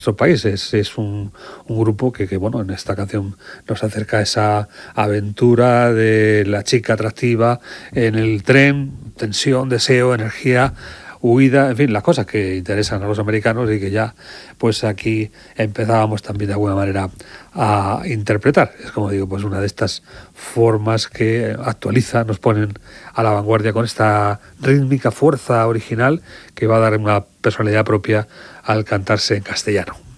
nuestro país. Es un grupo que, bueno, en esta canción nos acerca a esa aventura de la chica atractiva en el tren, tensión, deseo, energía, huida, en fin, las cosas que interesan a los americanos y que ya pues aquí empezábamos también de alguna manera a interpretar. Es, como digo, pues una de estas formas que actualiza, nos ponen a la vanguardia con esta rítmica fuerza original que va a dar una personalidad propia al cantarse en castellano.